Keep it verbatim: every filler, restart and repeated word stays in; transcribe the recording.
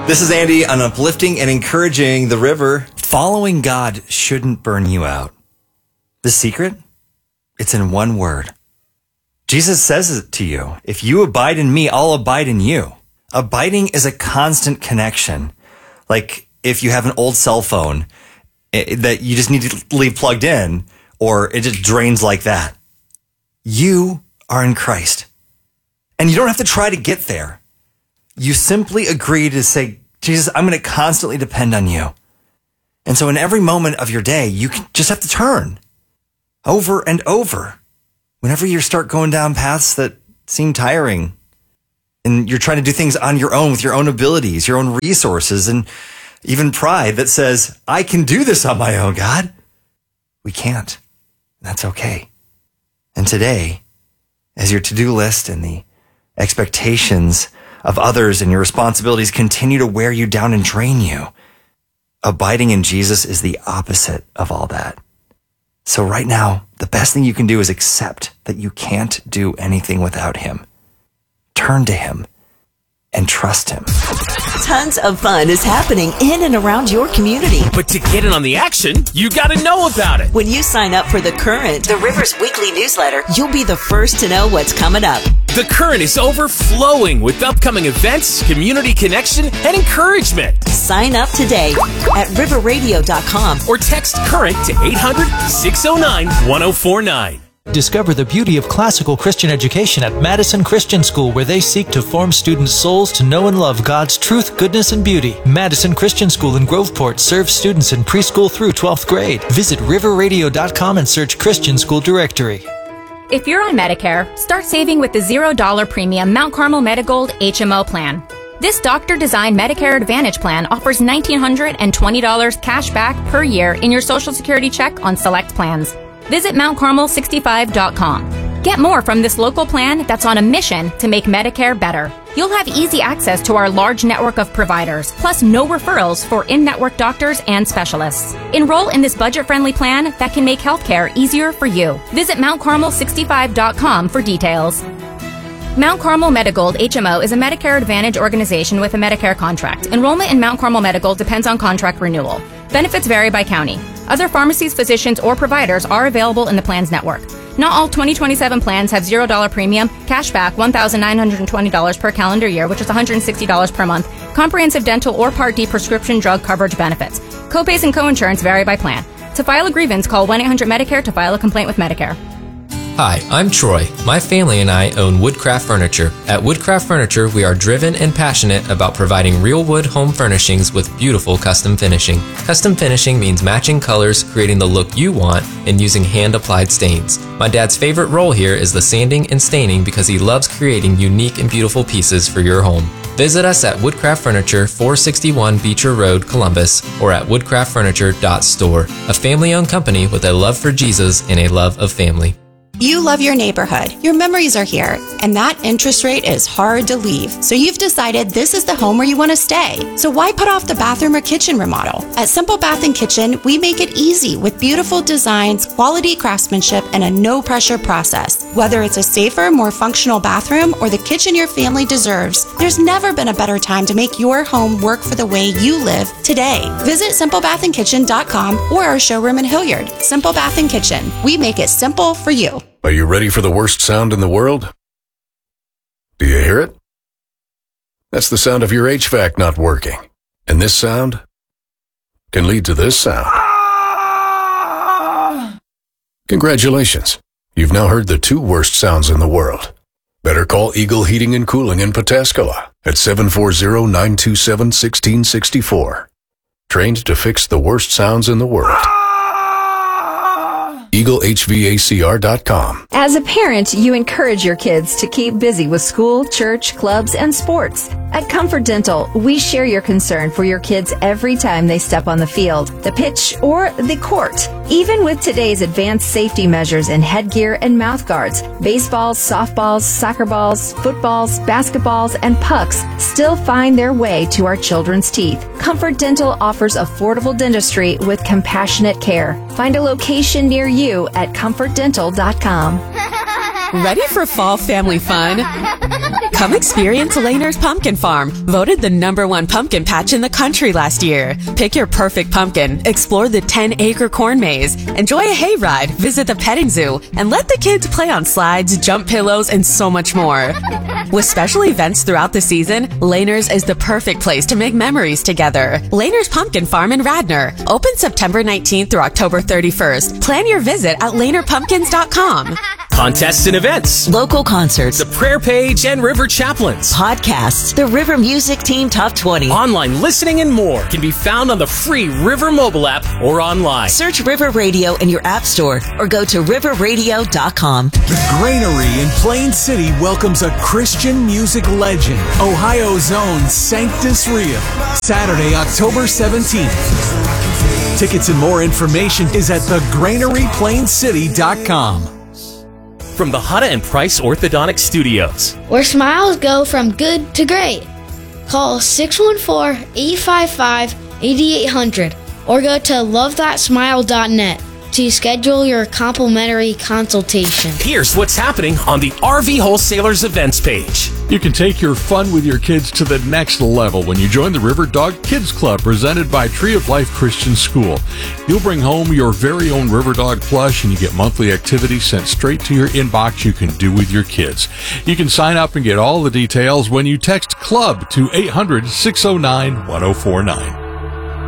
This is Andy on Uplifting and Encouraging the River. Following God shouldn't burn you out. The secret? It's in one word. Jesus says it to you. If you abide in me, I'll abide in you. Abiding is a constant connection. Like if you have an old cell phone it, that you just need to leave plugged in, or it just drains like that. You are in Christ. And you don't have to try to get there. You simply agree to say, Jesus, I'm going to constantly depend on you. And so in every moment of your day, you can just have to turn over and over. Whenever you start going down paths that seem tiring and you're trying to do things on your own with your own abilities, your own resources, and even pride that says, I can do this on my own, God. We can't. That's okay. And today, as your to-do list and the expectations of others and your responsibilities continue to wear you down and drain you, abiding in Jesus is the opposite of all that. So right now, the best thing you can do is accept that you can't do anything without him. Turn to him and trust him. Tons of fun is happening in and around your community. But to get in on the action, you got to know about it. When you sign up for The Current, the River's weekly newsletter, you'll be the first to know what's coming up. The Current is overflowing with upcoming events, community connection, and encouragement. Sign up today at river radio dot com or text CURRENT to eight hundred, six oh nine, one oh four nine. Discover the beauty of classical Christian education at Madison Christian School, where they seek to form students' souls to know and love God's truth, goodness, and beauty. Madison Christian School in Groveport serves students in preschool through twelfth grade. Visit river radio dot com and search Christian School Directory. If you're on Medicare, start saving with the zero dollar premium Mount Carmel Medigold H M O plan. This doctor-designed Medicare Advantage plan offers one thousand nine hundred twenty dollars cash back per year in your Social Security check on select plans. Visit mount carmel sixty-five dot com. Get more from this local plan that's on a mission to make Medicare better. You'll have easy access to our large network of providers, plus no referrals for in-network doctors and specialists. Enroll in this budget-friendly plan that can make healthcare easier for you. Visit mount carmel sixty-five dot com for details. Mount Carmel Medigold H M O is a Medicare Advantage organization with a Medicare contract. Enrollment in Mount Carmel Medigold depends on contract renewal. Benefits vary by county. Other pharmacies, physicians, or providers are available in the plan's network. Not all twenty twenty-seven plans have zero dollar premium, cash back one thousand nine hundred twenty dollars per calendar year, which is one hundred sixty dollars per month, comprehensive dental or Part D prescription drug coverage benefits. Copays and coinsurance vary by plan. To file a grievance, call one eight hundred Medicare to file a complaint with Medicare. Hi, I'm Troy. My family and I own Woodcraft Furniture. At Woodcraft Furniture, we are driven and passionate about providing real wood home furnishings with beautiful custom finishing. Custom finishing means matching colors, creating the look you want, and using hand-applied stains. My dad's favorite role here is the sanding and staining because he loves creating unique and beautiful pieces for your home. Visit us at Woodcraft Furniture, four sixty-one Beecher Road, Columbus, or at woodcraft furniture dot store. A family-owned company with a love for Jesus and a love of family. You love your neighborhood, your memories are here, and that interest rate is hard to leave. So you've decided this is the home where you want to stay. So why put off the bathroom or kitchen remodel? At Simple Bath and Kitchen, we make it easy with beautiful designs, quality craftsmanship, and a no-pressure process. Whether it's a safer, more functional bathroom or the kitchen your family deserves, there's never been a better time to make your home work for the way you live today. Visit simple bath and kitchen dot com or our showroom in Hilliard. Simple Bath and Kitchen. We make it simple for you. Are you ready for the worst sound in the world? Do you hear it? That's the sound of your H V A C not working. And this sound can lead to this sound. Congratulations. You've now heard the two worst sounds in the world. Better call Eagle Heating and Cooling in Pataskala at seven four zero, nine two seven, one six six four. Trained to fix the worst sounds in the world. eagle h v a c r dot com. As a parent, you encourage your kids to keep busy with school, church, clubs, and sports. At Comfort Dental, we share your concern for your kids every time they step on the field, the pitch, or the court. Even with today's advanced safety measures in headgear and mouth guards, baseballs, softballs, soccer balls, footballs, basketballs, and pucks still find their way to our children's teeth. Comfort Dental offers affordable dentistry with compassionate care. Find a location near you at comfort dental dot com. Ready for fall family fun? Come experience Laner's Pumpkin Farm, voted the number one pumpkin patch in the country last year. Pick your perfect pumpkin, explore the ten-acre corn maze, enjoy a hayride, visit the petting zoo, and let the kids play on slides, jump pillows, and so much more. With special events throughout the season, Laner's is the perfect place to make memories together. Laner's Pumpkin Farm in Radnor, open September nineteenth through October thirty-first. Plan your visit at laner pumpkins dot com. Contests and events, Local concerts, the prayer page, and River Chaplains. podcasts, the River Music Team Top twenty. Online listening and more can be found on the free River mobile app or online. Search River Radio in your app store or go to river radio dot com. The Granary in Plain City welcomes a Christian music legend, Ohio's own Sanctus Real, Saturday, October seventeenth. Tickets and more information is at the granary plain city dot com. From the Hutta and Price Orthodontic Studios, where smiles go from good to great. Call six one four, eight five five, eight eight zero zero or go to love that smile dot net to schedule your complimentary consultation. Here's what's happening on the R V Wholesalers events page. You can take your fun with your kids to the next level when you join the River Dog Kids Club presented by Tree of Life Christian School. You'll bring home your very own River Dog plush and you get monthly activities sent straight to your inbox you can do with your kids. You can sign up and get all the details when you text CLUB to eight hundred, six oh nine, one oh four nine.